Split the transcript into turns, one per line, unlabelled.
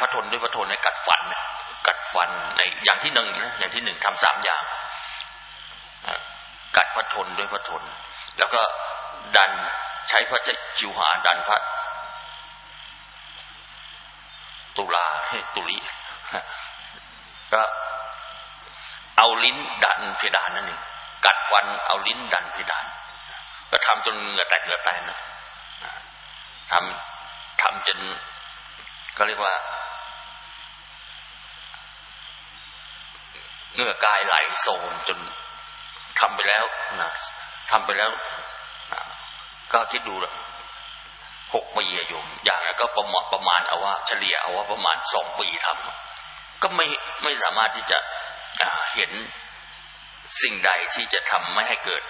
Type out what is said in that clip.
พระทนด้วยพระทนในกัดฟันในอย่างที่หนึ่งนะอย่างที่หนึ่งทำ3อย่างกัดพระทนด้วยพระทนแล้วก็ดันใช้พระชิวหาดันพระตุลาตุลิก็เอาลิ้นดันเพดานนั่นเองกัดฟันเอาลิ้นดันเพดานก็ทำจนเหงื่อแตกนะทำจนก็เรียกว่าเหงื่อกายไหลโซมจนทำไปแล้วก็คิดดูละ6 ปีโยมอย่างนั้นก็ประมาณเอาว่าเฉลี่ยเอาว่าประมาณ2 ปีทำก็ไม่สามารถที่จะเห็นสิ่งใดที่จะทำไม่ให้เกิด